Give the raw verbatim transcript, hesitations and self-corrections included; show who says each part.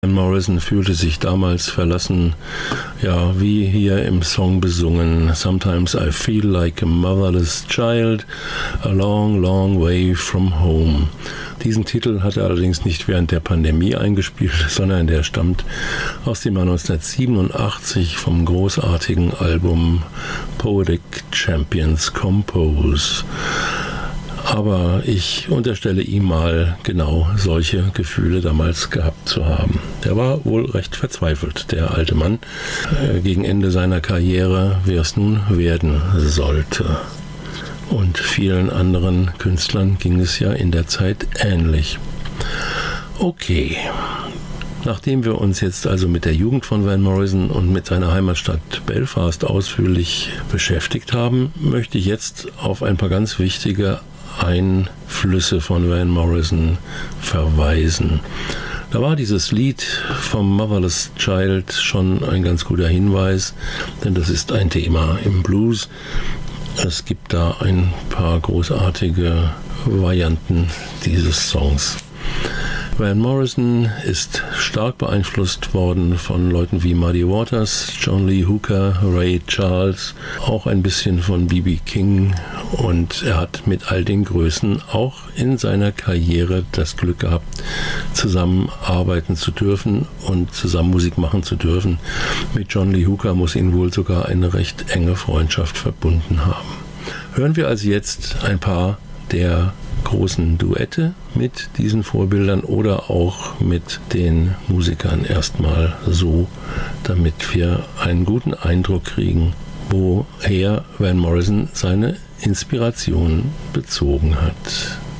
Speaker 1: Van Morrison fühlte sich damals verlassen, ja, wie hier im Song besungen. Sometimes I feel like a motherless child, a long, long way from home. Diesen Titel hat er allerdings nicht während der Pandemie eingespielt, sondern der stammt aus dem Jahr neunzehnhundertsiebenundachtzig vom großartigen Album Poetic Champions Compose. Aber ich unterstelle ihm mal genau solche Gefühle damals gehabt zu haben. Der war wohl recht verzweifelt, der alte Mann, äh, gegen Ende seiner Karriere, wer es nun werden sollte. Und vielen anderen Künstlern ging es ja in der Zeit ähnlich. Okay. Nachdem wir uns jetzt also mit der Jugend von Van Morrison und mit seiner Heimatstadt Belfast ausführlich beschäftigt haben, möchte ich jetzt auf ein paar ganz wichtige Einflüsse von Van Morrison verweisen. Da war dieses Lied vom Motherless Child schon ein ganz guter Hinweis, denn das ist ein Thema im Blues. Es gibt da ein paar großartige Varianten dieses Songs. Van Morrison ist stark beeinflusst worden von Leuten wie Muddy Waters, John Lee Hooker, Ray Charles, auch ein bisschen von B B King, und er hat mit all den Größen auch in seiner Karriere das Glück gehabt, zusammenarbeiten zu dürfen und zusammen Musik machen zu dürfen. Mit John Lee Hooker muss ihn wohl sogar eine recht enge Freundschaft verbunden haben. Hören wir also jetzt ein paar der großen Duette mit diesen Vorbildern oder auch mit den Musikern erstmal so, damit wir einen guten Eindruck kriegen, woher Van Morrison seine Inspiration bezogen hat.